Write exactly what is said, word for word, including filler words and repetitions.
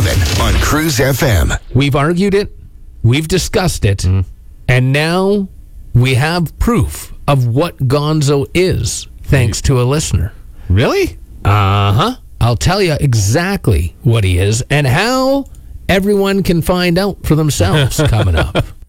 seven on Cruise F M. We've argued it, we've discussed it, mm. and now we have proof of what Gonzo is, thanks to a listener. Really? Uh-huh. I'll tell you exactly what he is and how everyone can find out for themselves coming up.